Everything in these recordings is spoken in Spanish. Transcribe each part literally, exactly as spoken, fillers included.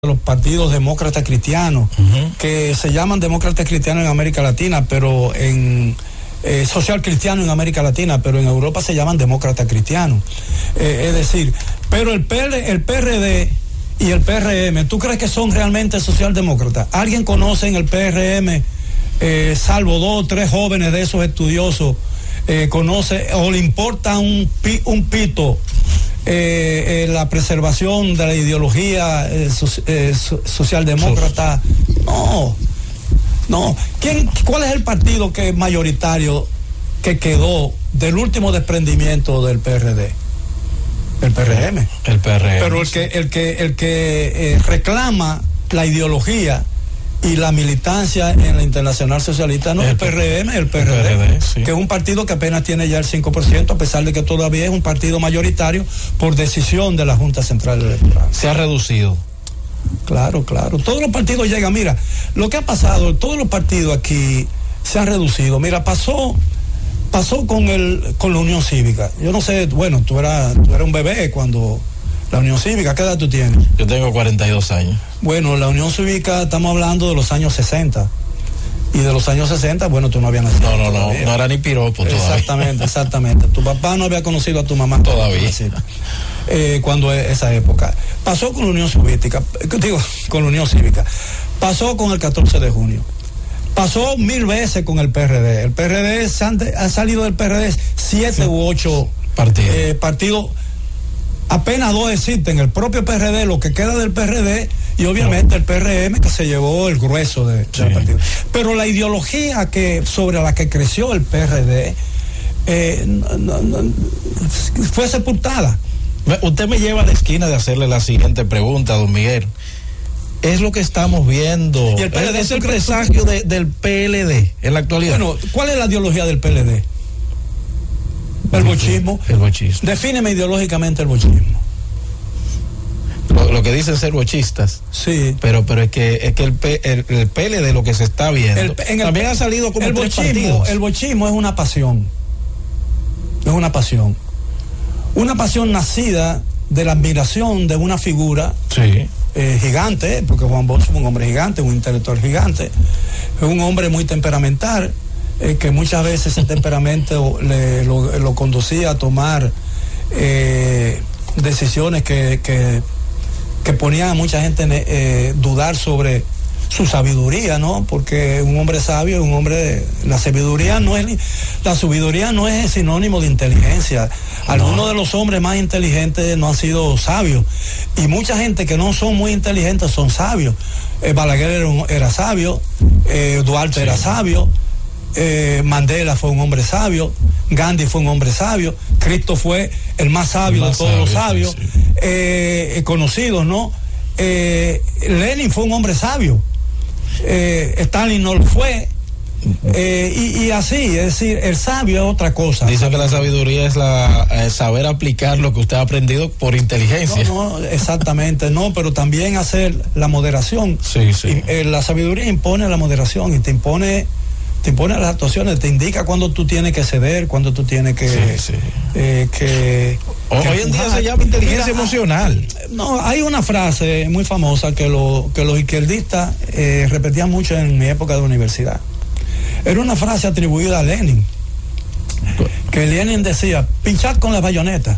los partidos demócratas cristianos, uh-huh. que se llaman demócratas cristianos en América Latina, pero en eh, social cristiano en América Latina, pero en Europa se llaman demócratas cristianos. Eh, es decir, pero el, P L, el P R D y el P R M, ¿tú crees que son realmente socialdemócratas? ¿Alguien conoce en el P R M, eh, salvo dos o tres jóvenes de esos estudiosos, eh, conoce o le importa un, un pito Eh, eh, la preservación de la ideología eh, so, eh, so, socialdemócrata? No, no. ¿Quién, ¿Cuál es el partido que es mayoritario que quedó del último desprendimiento del P R D? El P R M. El P R M. Pero el que, el que, el que eh, reclama la ideología y la militancia en la Internacional Socialista no es el P R M, el P R D, el P R D sí. Que es un partido que apenas tiene ya el cinco por ciento, a pesar de que todavía es un partido mayoritario por decisión de la Junta Central Electoral. Se ha reducido. Claro, claro. Todos los partidos llegan. Mira, lo que ha pasado, todos los partidos aquí se han reducido. Mira, pasó pasó con el con la Unión Cívica. Yo no sé, bueno, tú eras, tú eras un bebé cuando... La Unión Cívica, ¿qué edad tú tienes? Yo tengo cuarenta y dos años. Bueno, la Unión Cívica, estamos hablando de los años sesenta. Y de los años sesenta, bueno, tú no habías nacido. No, no, todavía. no, no era ni piropo todavía. Exactamente, exactamente. Tu papá no había conocido a tu mamá todavía. Eh, cuando es esa época. Pasó con la Unión Soviética, digo, con la Unión Cívica. Pasó con el catorce de junio. Pasó mil veces con el P R D. El P R D ha salido del P R D siete sí. u ocho partidos. Eh, partidos. Apenas dos existen, el propio P R D, lo que queda del P R D y obviamente el P R M que se llevó el grueso de, sí. del partido. Pero la ideología que sobre la que creció el P R D eh, no, no, no, fue sepultada. Usted me lleva a la esquina de hacerle la siguiente pregunta, don Miguel. Es lo que estamos viendo. ¿Y el P L D es el presagio de, del P L D en la actualidad? Bueno, ¿cuál es la ideología del P L D? El bochismo. El bochismo. Defíneme ideológicamente el bochismo. Lo, lo que dicen ser bochistas. Sí. Pero pero es que es que el, P, el, el P L D lo que se está viendo. El, en el, también ha salido como el tres bochismo, partidos. El bochismo es una pasión. Es una pasión. Una pasión nacida de la admiración de una figura. Sí. Eh, gigante, porque Juan Bosch fue un hombre gigante, un intelectual gigante. Es un hombre muy temperamental. Eh, que muchas veces ese temperamento le, lo, lo conducía a tomar eh, decisiones que, que, que ponían a mucha gente eh, dudar sobre su sabiduría, ¿no? Porque un hombre sabio es un hombre de, la sabiduría no es la sabiduría no es sinónimo de inteligencia. Algunos no. de los hombres más inteligentes no han sido sabios y mucha gente que no son muy inteligentes son sabios. eh, Balaguer era, un, era sabio, eh, Duarte sí. era sabio. Eh, Mandela fue un hombre sabio, Gandhi fue un hombre sabio, Cristo fue el más sabio el más de todos sabio, los sabios, sí, sí. Eh, conocidos, ¿no? Eh, Lenin fue un hombre sabio, eh, Stalin no lo fue, eh, y, y así, es decir, el sabio es otra cosa. Dice que la sabiduría es la es saber aplicar lo que usted ha aprendido por inteligencia. No, no, exactamente, no, pero también hacer la moderación. Sí, sí. Y, eh, la sabiduría impone la moderación y te impone te impone las actuaciones, te indica cuando tú tienes que ceder, cuando tú tienes que... Sí, sí. Eh, que, o, que hoy en día se llama inteligencia Mira, emocional. No, hay una frase muy famosa que, lo, que los izquierdistas eh, repetían mucho en mi época de universidad. Era una frase atribuida a Lenin, que Lenin decía, pinchad con la bayoneta.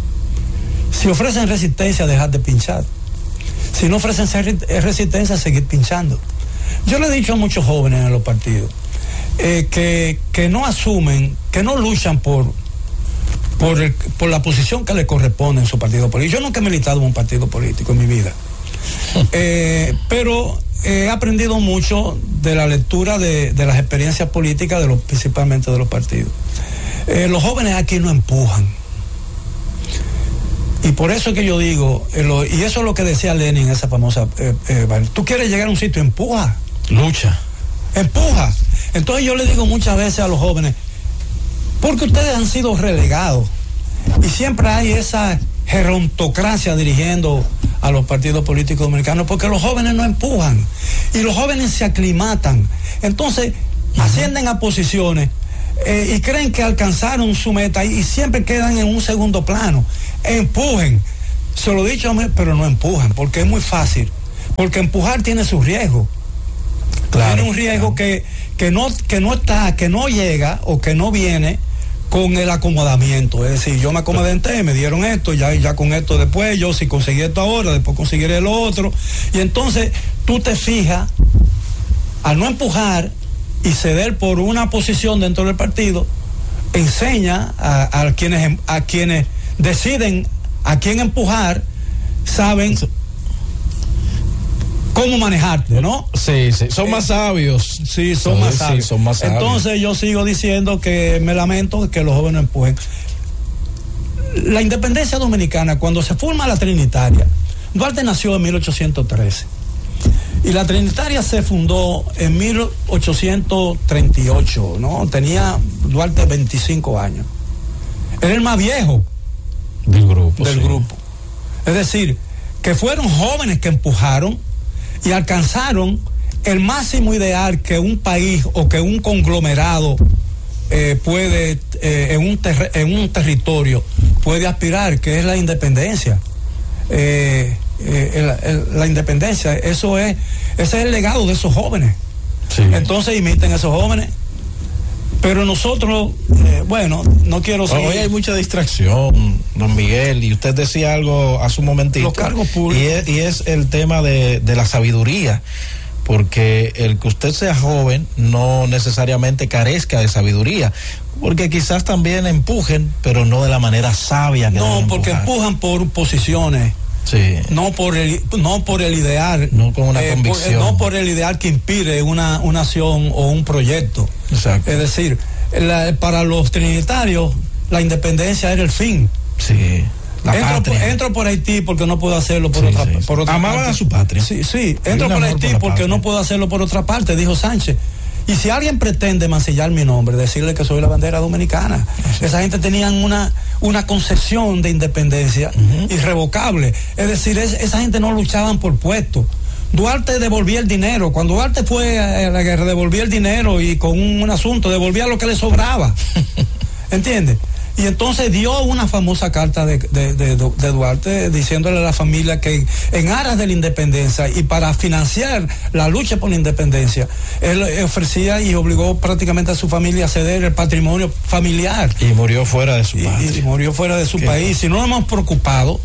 Si ofrecen resistencia, dejad de pinchar. Si no ofrecen resistencia, seguid pinchando. Yo le he dicho a muchos jóvenes en los partidos, Eh, que, que no asumen, que no luchan por por, el, por la posición que le corresponde en su partido político. Yo nunca he militado en un partido político en mi vida, eh, pero he aprendido mucho de la lectura de, de las experiencias políticas, de los, principalmente de los partidos. Eh, los jóvenes aquí no empujan. Y por eso es que yo digo, eh, lo, y eso es lo que decía Lenin en esa famosa, eh, eh, tú quieres llegar a un sitio, empuja. Lucha. Empuja. Entonces yo le digo muchas veces a los jóvenes, porque ustedes han sido relegados y siempre hay esa gerontocracia dirigiendo a los partidos políticos dominicanos, porque los jóvenes no empujan y los jóvenes se aclimatan, entonces uh-huh. ascienden a posiciones eh, y creen que alcanzaron su meta y, y siempre quedan en un segundo plano. Empujen, se lo he dicho, pero no empujan, porque es muy fácil porque empujar tiene su riesgo. Claro, tiene un riesgo claro. que, que, no, que no está, que no llega o que no viene con el acomodamiento. Es decir, yo me acomodé, me dieron esto, ya, ya con esto después, yo si conseguí esto ahora, después conseguiré lo otro. Y entonces tú te fijas, al no empujar y ceder por una posición dentro del partido, enseña a, a quienes a quienes deciden a quién empujar, saben cómo manejarte, ¿no? Sí, sí, son más sabios. Sí, son, sí, más, sabios. Sí, son más sabios. Entonces yo sigo diciendo que me lamento que los jóvenes empujen. La independencia dominicana, cuando se forma la Trinitaria, Duarte nació en mil ochocientos trece y la Trinitaria se fundó en mil ochocientos treinta y ocho, ¿no? Tenía Duarte veinticinco años. Era el más viejo del grupo. Del sí. grupo. Es decir, que fueron jóvenes que empujaron y alcanzaron el máximo ideal que un país o que un conglomerado eh, puede, eh, en, un ter- en un territorio, puede aspirar, que es la independencia. Eh, eh, el, el, la independencia, eso es, ese es el legado de esos jóvenes. Sí. Entonces imiten a esos jóvenes. Pero nosotros, eh, bueno, no quiero seguir. Hoy hay mucha distracción, don Miguel, y usted decía algo hace un momentito. Los cargos públicos. Y es, y es el tema de, de la sabiduría, porque el que usted sea joven no necesariamente carezca de sabiduría, porque quizás también empujen, pero no de la manera sabia que no, porque empujar. Empujan por posiciones. Sí. No por el no por el ideal, no con una eh, convicción, por, no por el ideal que inspire una, una acción o un proyecto. Exacto. Es decir, la, para los trinitarios la independencia era el fin. Sí. La entro, patria. Por, entro por Haití porque no puedo hacerlo por sí, otra, sí. por otra Amaban parte. a su patria. Sí, sí. Entro por Haití por porque patria. No puedo hacerlo por otra parte, dijo Sánchez. Y si alguien pretende mancillar mi nombre, decirle que soy la bandera dominicana. Sí. Esa gente tenía una, una concepción de independencia uh-huh. irrevocable. Es decir, es, esa gente no luchaban por puestos. Duarte devolvía el dinero. Cuando Duarte fue a la guerra, devolvía el dinero y con un, un asunto, devolvía lo que le sobraba. ¿Entiendes? Y entonces dio una famosa carta de, de, de, de Duarte diciéndole a la familia que en aras de la independencia y para financiar la lucha por la independencia, él ofrecía y obligó prácticamente a su familia a ceder el patrimonio familiar. Y murió fuera de su y, país. Y murió fuera de su ¿Qué? país. Si no nos hemos preocupado,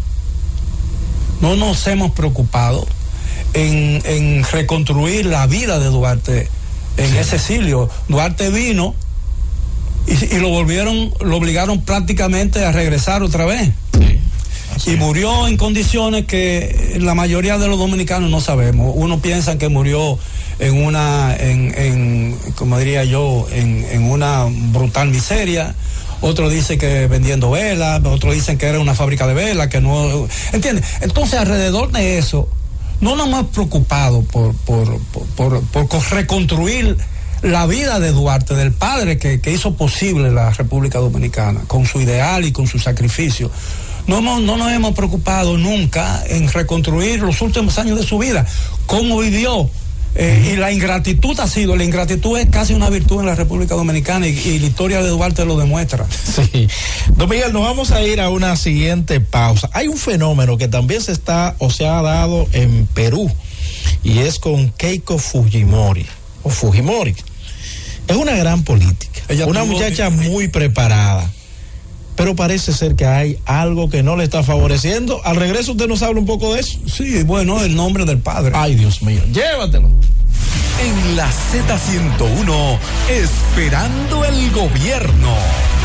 no nos hemos preocupado en, en reconstruir la vida de Duarte en sí. ese exilio. Duarte vino Y, y lo volvieron, lo obligaron prácticamente a regresar otra vez. Sí, y murió en condiciones que la mayoría de los dominicanos no sabemos. Uno piensa que murió en una, en, en como diría yo, en, en una brutal miseria. Otro dice que vendiendo velas, otros dicen que era una fábrica de velas, que no, ¿entiendes? Entonces alrededor de eso no nos hemos preocupado por, por, por, por, por reconstruir la vida de Duarte, del padre que, que hizo posible la República Dominicana, con su ideal y con su sacrificio. No, no, no nos hemos preocupado nunca en reconstruir los últimos años de su vida, cómo vivió. Eh, y la ingratitud ha sido, la ingratitud es casi una virtud en la República Dominicana y, y la historia de Duarte lo demuestra. Sí. Don Miguel, nos vamos a ir a una siguiente pausa. Hay un fenómeno que también se está o se ha dado en Perú y es con Keiko Fujimori o Fujimori. Es una gran política, ella una muchacha que... muy preparada, pero parece ser que hay algo que no le está favoreciendo. Al regreso usted nos habla un poco de eso. Sí, bueno, el nombre del padre. Ay, Dios mío, llévatelo. En la Z ciento uno, esperando el gobierno.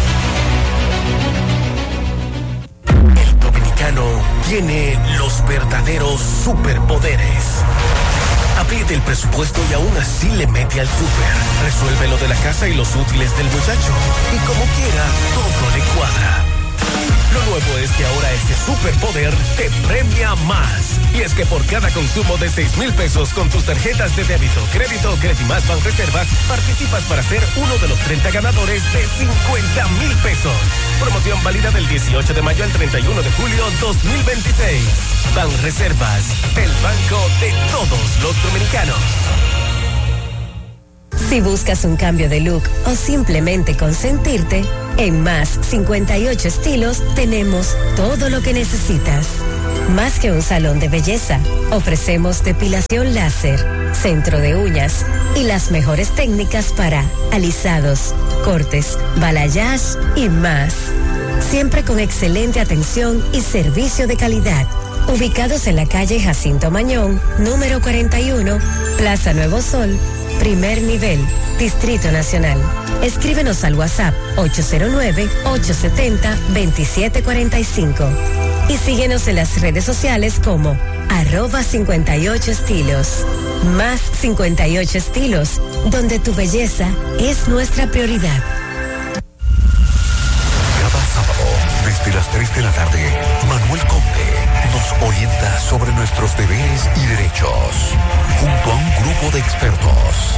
El dominicano tiene los verdaderos superpoderes. Apriete el presupuesto y aún así le mete al súper. Resuelve lo de la casa y los útiles del muchacho. Y como quiera, todo le cuadra. Lo nuevo es que ahora ese superpoder te premia más. Y es que por cada consumo de seis mil pesos con tus tarjetas de débito, crédito o Credimás Banreservas, participas para ser uno de los treinta ganadores de cincuenta mil pesos. Promoción válida del dieciocho de mayo al treinta y uno de julio dos mil veintiséis. Banreservas, el banco de todos los dominicanos. Si buscas un cambio de look o simplemente consentirte, en Más cincuenta y ocho Estilos tenemos todo lo que necesitas. Más que un salón de belleza, ofrecemos depilación láser, centro de uñas y las mejores técnicas para alisados, cortes, balayage y más. Siempre con excelente atención y servicio de calidad. Ubicados en la calle Jacinto Mañón, número cuarenta y uno, Plaza Nuevo Sol, primer nivel, Distrito Nacional. Escríbenos al WhatsApp ocho cero nueve, ocho siete cero, dos siete cuatro cinco y síguenos en las redes sociales como arroba cincuenta y ocho estilos. Más cincuenta y ocho estilos, donde tu belleza es nuestra prioridad. Cada sábado, desde las tres de la tarde, Manuel Conde nos orienta sobre nuestros deberes y derechos, junto a un grupo de expertos.